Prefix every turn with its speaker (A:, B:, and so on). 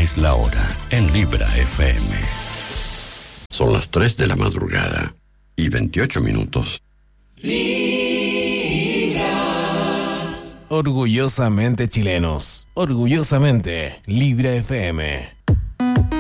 A: es la hora en Libra FM.
B: Son las 3 de la madrugada y 28 minutos.
C: Orgullosamente chilenos, orgullosamente Libra FM.